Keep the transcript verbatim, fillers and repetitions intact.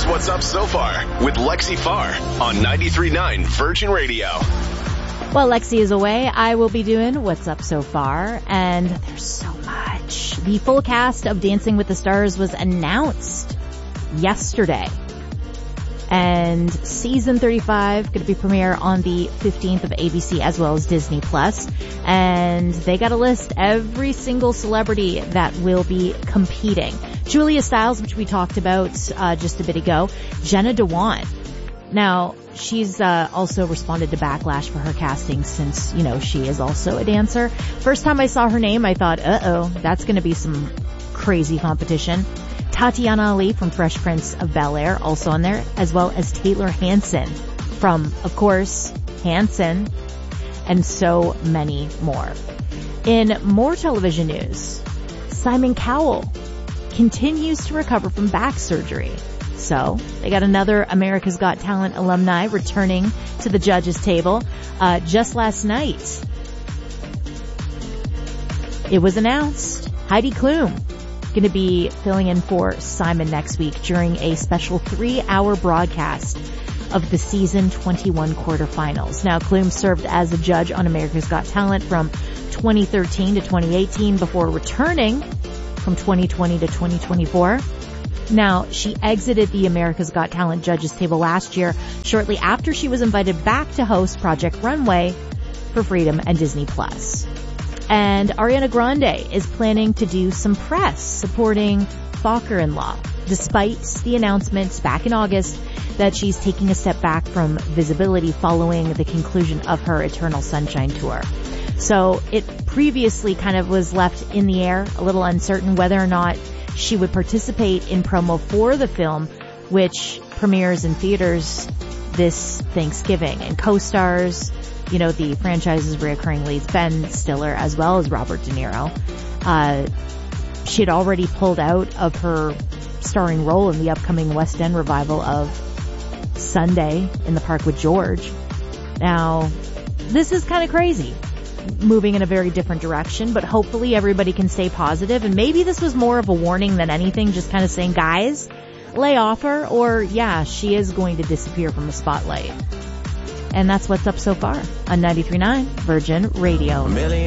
Here's what's up so far with Lexi Farr on ninety-three point nine Virgin Radio. While Lexi is away, I will be doing What's Up So Far, and there's so much. The full cast of Dancing with the Stars was announced yesterday. And season thirty-five going to be premiere on the fifteenth of A B C as well as Disney Plus. And they got to list every single celebrity that will be competing. Julia Stiles, which we talked about uh, just a bit ago. Jenna Dewan. Now, she's uh, also responded to backlash for her casting since, you know, she is also a dancer. First time I saw her name, I thought, uh-oh, that's going to be some crazy competition. Tatiana Ali from Fresh Prince of Bel-Air also on there, as well as Taylor Hanson from, of course, Hanson, and so many more. In more television news, Simon Cowell continues to recover from back surgery. So they got another America's Got Talent alumni returning to the judges' table. Uh, just last night, it was announced Heidi Klum going to be filling in for Simon next week during a special three-hour broadcast of the season twenty-one quarterfinals. Now, Klum served as a judge on America's Got Talent from twenty thirteen to twenty eighteen before returning from twenty twenty to twenty twenty-four. Now, she exited the America's Got Talent judges table last year, shortly after she was invited back to host Project Runway for Freedom and Disney Plus. And Ariana Grande is planning to do some press supporting Fokker-in-Law, despite the announcements back in August that she's taking a step back from visibility following the conclusion of her Eternal Sunshine tour. So it previously kind of was left in the air, a little uncertain whether or not she would participate in promo for the film, which premieres in theaters this Thanksgiving. And co-stars, you know, the franchise's reoccurring leads, Ben Stiller as well as Robert De Niro. Uh, she had already pulled out of her starring role in the upcoming West End revival of Sunday in the Park with George. Now, this is kind of crazy, moving in a very different direction, but hopefully everybody can stay positive. And maybe this was more of a warning than anything, just kind of saying, guys, lay off her, or yeah, she is going to disappear from the spotlight. And that's what's up so far on ninety-three point nine Virgin Radio.